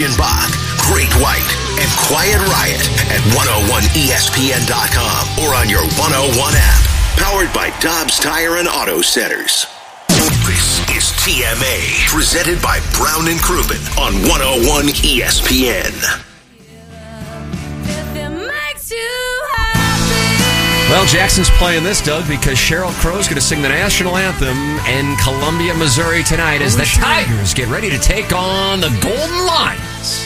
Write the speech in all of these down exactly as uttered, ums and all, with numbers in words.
Jackson Bach, Great White, and Quiet Riot at one oh one E S P N dot com or on your one oh one app. Powered by Dobbs Tire and Auto Centers. This is T M A, presented by Brown and Crouppen on one oh one E S P N. Well, Jackson's playing this, Doug, because Sheryl Crow's going to sing the national anthem in Columbia, Missouri tonight as the Tigers get ready to take on the Golden Lions.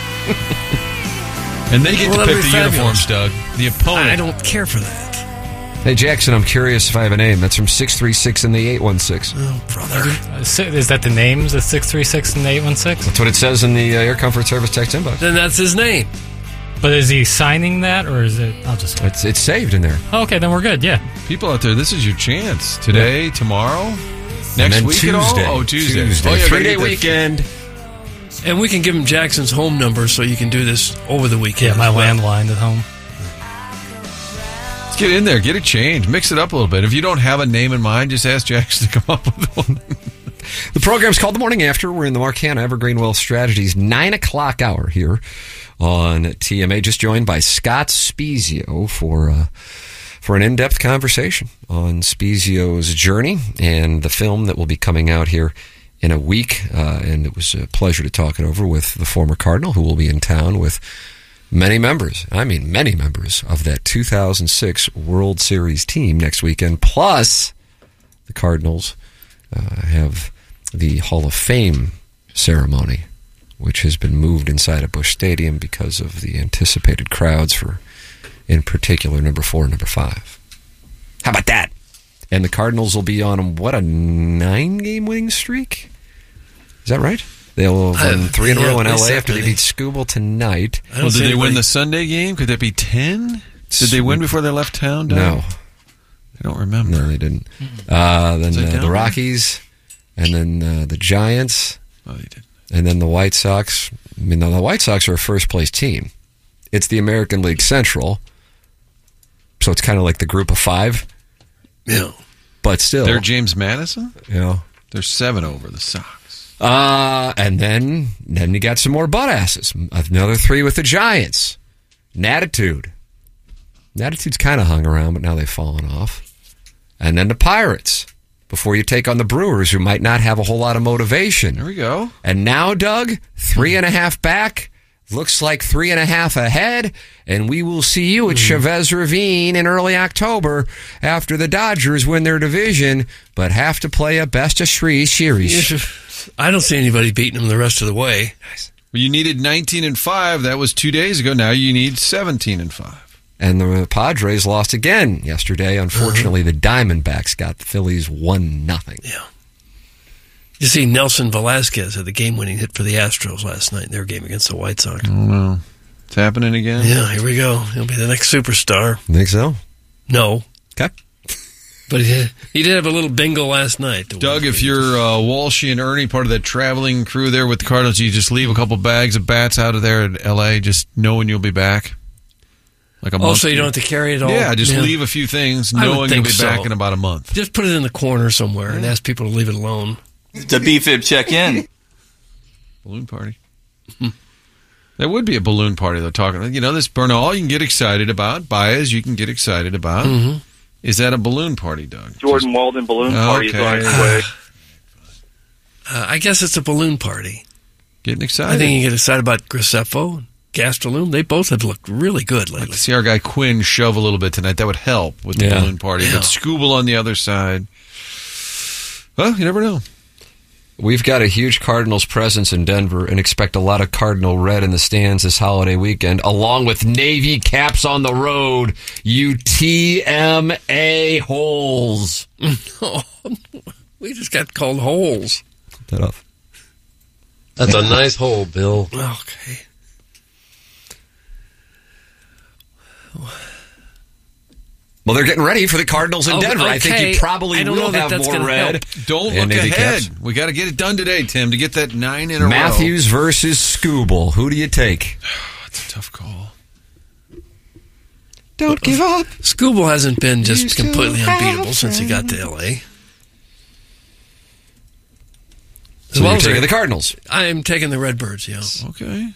And they get well, to pick the fabulous. uniforms, Doug. The opponent. I don't care for that. Hey, Jackson, I'm curious if I have a name. That's from six three six and the eight one six. Oh, brother. Is that the names, the six three six and the eight one six? That's what it says in the uh, Air Comfort Service text inbox. Then that's his name. But is he signing that, or is it... I'll just... It's, it's saved in there. Oh, okay, then we're good, yeah. People out there, this is your chance. Today, yeah. Tomorrow, next and then week Tuesday. at all? Oh, Tuesday. Tuesday. Oh, yeah, Three-day weekend. And we can give him Jackson's home number so you can do this over the weekend. Yeah, my well. landline at home. Let's get in there. Get it changed. Mix it up a little bit. If you don't have a name in mind, just ask Jackson to come up with one. The program's called The Morning After. We're in the Marcana Evergreen Wealth Strategies nine o'clock hour here on T M A. Just joined by Scott Spiezio for uh, for an in-depth conversation on Spiezio's journey and the film that will be coming out here in a week. Uh, and it was a pleasure to talk it over with the former Cardinal, who will be in town with many members, I mean many members, of that two thousand six World Series team next weekend. Plus, the Cardinals uh, have the Hall of Fame ceremony, which has been moved inside of Busch Stadium because of the anticipated crowds for, in particular, number four and number five. How about that? And the Cardinals will be on, what, a nine-game winning streak? Is that right? They'll have won three in a row in L A after they beat Scooball tonight. Well, did they win the Sunday game? Could that be ten? Did they win before they left town? Doug? No. I don't remember. No, they didn't. Uh, then uh, the Rockies, and then uh, the Giants. Oh, they did. And then the White Sox. I mean, the White Sox are a first-place team. It's the American League Central, so it's kind of like the group of five. Yeah. But still. They're James Madison? Yeah. They're seven over the Sox. Uh, and then then you got some more butt asses. Another three with the Giants. Natitude. Natitude's kind of hung around, but now they've fallen off. And then the Pirates. Before you take on the Brewers, who might not have a whole lot of motivation. There we go. And now, Doug, three and a half back. Looks like three and a half ahead. And we will see you at Chavez Ravine in early October after the Dodgers win their division, but have to play a best of three series. I don't see anybody beating them the rest of the way. Well, you needed nineteen and five. That was two days ago. Now you need seventeen and five. And the Padres lost again yesterday. Unfortunately, uh-huh. the Diamondbacks got the Phillies one nothing. Yeah. You see, Nelson Velasquez had the game-winning hit for the Astros last night in their game against the White Sox. I don't know. It's happening again? Yeah, here we go. He'll be the next superstar. Think so? No. Okay. But he did, he did have a little bingo last night. Doug, if you're uh, Walshy and Ernie, part of that traveling crew there with the Cardinals, you just leave a couple bags of bats out of there at L A, just knowing you'll be back. Like a oh, month. so you don't have to carry it all? Yeah, just yeah. leave a few things, I knowing you'll be so. back in about a month. Just put it in the corner somewhere and ask people to leave it alone. It's a B-Fib check-in. Balloon party. That would be a balloon party, though. Talking, you know, this Burno, all you can get excited about, Baez, you can get excited about. Mm-hmm. Is that a balloon party, Doug? Jordan Just, Walden balloon party okay. is on its way. Uh, I guess it's a balloon party. Getting excited. I think you get excited about Graceffo and Gastelum. They both have looked really good lately. I'd like to see our guy Quinn shove a little bit tonight. That would help with the yeah. balloon party. Yeah. But Scooball on the other side. Well, you never know. We've got a huge Cardinals presence in Denver and expect a lot of Cardinal red in the stands this holiday weekend, along with Navy caps on the road. You T M A holes. We just got called holes. Flip that off. That's a nice hole, Bill. Okay. Well, they're getting ready for the Cardinals in oh, Denver. Okay. I think you probably I don't will know that have that's more red. Help. Don't and look Navy ahead. caps. We got to get it done today, Tim, to get that nine in a Matthews row. versus Scooball. Who do you take? It's a tough call. Don't give up. Scooball hasn't been just Used completely to unbeatable have since he got to L A. So you're taking the Cardinals. I am taking the Redbirds, yeah. Okay.